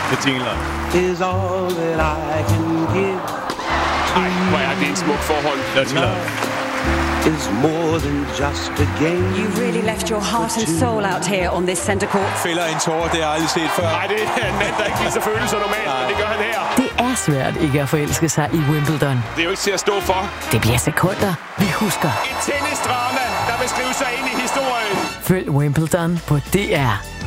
med jingler. Is all that I can give. Ej, hvor er det en smuk forhold. Let's love. Is more than just a game. You really left your heart and soul out here on this center court. Fælder en tårer, det har jeg aldrig set før. Nej, det er en mand, der ikke viser følelser normalt, men det gør han her. Det er svært ikke at forelske sig i Wimbledon. Det er jo ikke til at stå for. Det bliver sekunder, vi husker. Et tennisdrama, der vil skrive sig ind i historien. Følg Wimbledon på DR.